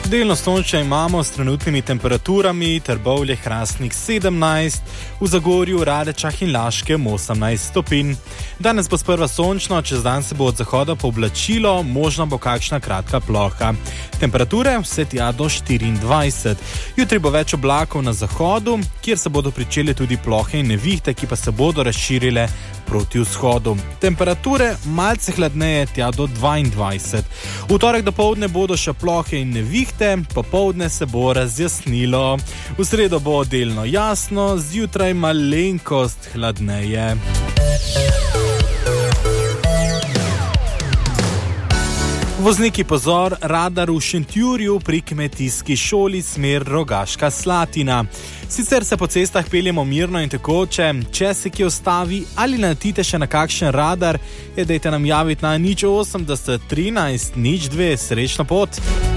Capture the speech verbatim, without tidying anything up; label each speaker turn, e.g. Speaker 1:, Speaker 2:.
Speaker 1: Delno sončja imamo s trenutnimi temperaturami: Trbovlje, Hrastnik sedemnajst, v Zagorju, Radečah in Laškem osemnajst stopinj. Danes bo sprva sončno, čez dan se bo od zahoda pooblačilo, možna bo kakšna kratka ploha. Temperature vse tja do štiriindvajset. Jutri bo več oblakov na zahodu, kjer se bodo pričele tudi plohe in nevihte, ki pa se bodo razširile proti vzhodu. Temperature malce hladneje tja do dvaindvajset. V torek dopoldne bodo še plohe in nevihte, popoldne se bo razjasnilo. V sredo bo delno jasno, zjutraj malenkost hladneje. Vozniki pozor, radar v Šentjurju pri kmetijski šoli smer Rogaška Slatina. Sicer se po cestah peljemo mirno in tekoče, če se kje ustavi ali naletite še na kakšen radar, je dajte nam javiti na nič osemdeset trinajst nič dve. Srečno pot!